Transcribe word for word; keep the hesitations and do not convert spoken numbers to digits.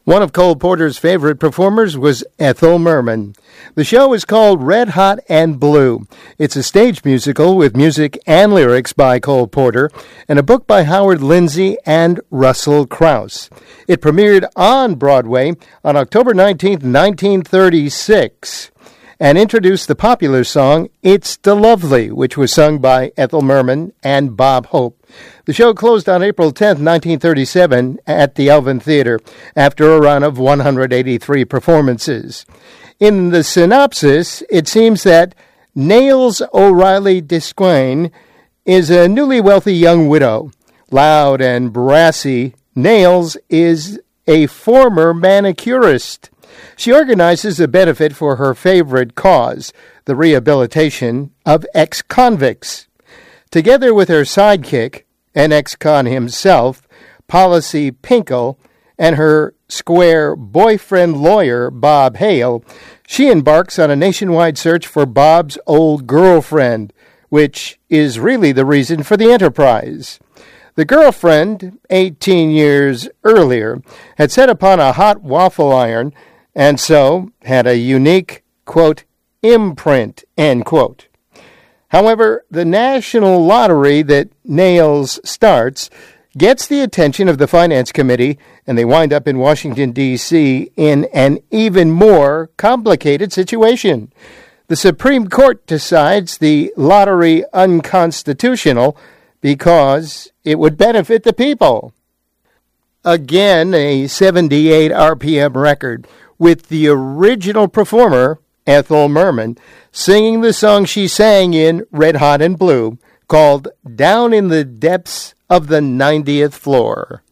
One of Cole Porter's favorite performers was Ethel Merman. The show is called Red Hot and Blue. It's a stage musical with music and lyrics by Cole Porter and a book by Howard Lindsay and Russell Krauss. It premiered on Broadway on October nineteenth, nineteen thirty-six, and introduced the popular song It's the Lovely, which was sung by Ethel Merman and Bob Hope. The show closed on April tenth, nineteen thirty-seven at the Elvin Theater after a run of one hundred eighty-three performances. In the synopsis, it seems that Nails O'Reilly Desquain is a newly wealthy young widow. Loud and brassy, Nails is a former manicurist. She organizes a benefit for her favorite cause, the rehabilitation of ex-convicts. Together with her sidekick, an ex-con himself, Policy Pinkle, and her square boyfriend lawyer, Bob Hale, she embarks on a nationwide search for Bob's old girlfriend, which is really the reason for the enterprise. The girlfriend, eighteen years earlier, had set upon a hot waffle iron and so had a unique, quote, imprint, end quote. However, the national lottery that Nails starts gets the attention of the Finance Committee, and they wind up in Washington, D C in an even more complicated situation. The Supreme Court decides the lottery unconstitutional because it would benefit the people. Again, a seventy-eight R P M record with the original performer, Ethel Merman, singing the song she sang in Red Hot and Blue, called Down in the Depths of the ninetieth Floor.